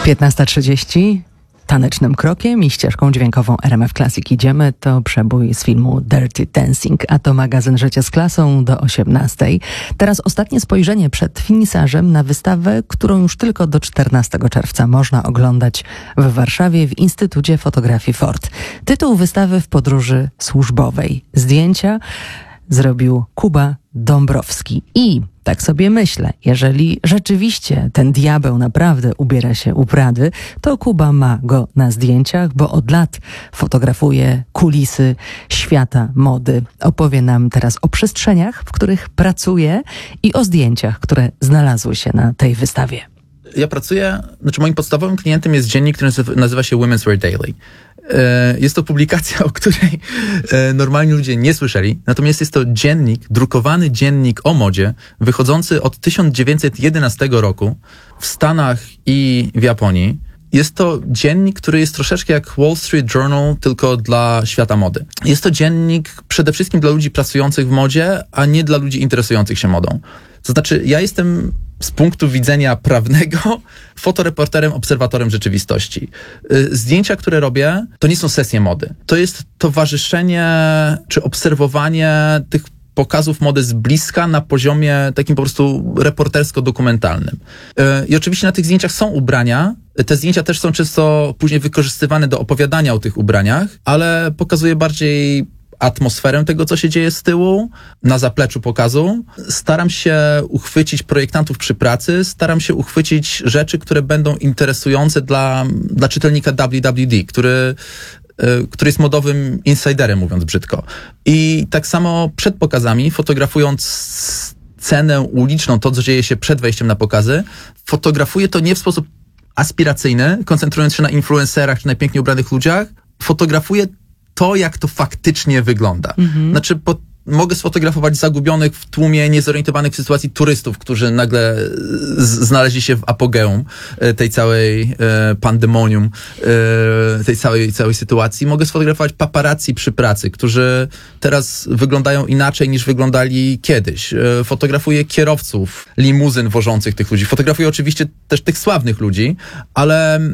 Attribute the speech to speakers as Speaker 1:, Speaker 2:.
Speaker 1: 15:30. Tanecznym krokiem i ścieżką dźwiękową RMF Classic idziemy. To przebój z filmu Dirty Dancing, a to magazyn Życie z klasą do 18:00. Teraz ostatnie spojrzenie przed finisarzem na wystawę, którą już tylko do 14 czerwca można oglądać w Warszawie w Instytucie Fotografii Ford. Tytuł wystawy: W podróży służbowej. Zdjęcia zrobił Kuba Dąbrowski. I tak sobie myślę, jeżeli rzeczywiście ten diabeł naprawdę ubiera się u Prady, to Kuba ma go na zdjęciach, bo od lat fotografuje kulisy świata mody. Opowie nam teraz o przestrzeniach, w których pracuje, i o zdjęciach, które znalazły się na tej wystawie.
Speaker 2: Ja pracuję, moim podstawowym klientem jest dziennik, który nazywa się Women's Wear Daily. Jest to publikacja, o której normalni ludzie nie słyszeli, natomiast jest to dziennik, drukowany dziennik o modzie, wychodzący od 1911 roku w Stanach i w Japonii. Jest to dziennik, który jest troszeczkę jak Wall Street Journal, tylko dla świata mody. Jest to dziennik przede wszystkim dla ludzi pracujących w modzie, a nie dla ludzi interesujących się modą. To znaczy, ja jestem z punktu widzenia prawnego fotoreporterem, obserwatorem rzeczywistości. Zdjęcia, które robię, to nie są sesje mody. To jest towarzyszenie czy obserwowanie tych pokazów mody z bliska na poziomie takim po prostu reportersko-dokumentalnym. I oczywiście na tych zdjęciach są ubrania. Te zdjęcia też są często później wykorzystywane do opowiadania o tych ubraniach, ale pokazuje bardziej atmosferę tego, co się dzieje z tyłu, na zapleczu pokazu. Staram się uchwycić projektantów przy pracy, staram się uchwycić rzeczy, które będą interesujące dla czytelnika WWD, który jest modowym insiderem, mówiąc brzydko. I tak samo przed pokazami, fotografując scenę uliczną, to, co dzieje się przed wejściem na pokazy, fotografuję to nie w sposób aspiracyjny, koncentrując się na influencerach czy najpiękniej ubranych ludziach, fotografuję to, jak to faktycznie wygląda. Znaczy, mogę sfotografować zagubionych w tłumie, niezorientowanych w sytuacji turystów, którzy nagle znaleźli się w apogeum tej całej pandemonium, tej całej sytuacji. Mogę sfotografować paparazzi przy pracy, którzy teraz wyglądają inaczej niż wyglądali kiedyś. Fotografuję kierowców limuzyn wożących tych ludzi. Fotografuję oczywiście też tych sławnych ludzi, ale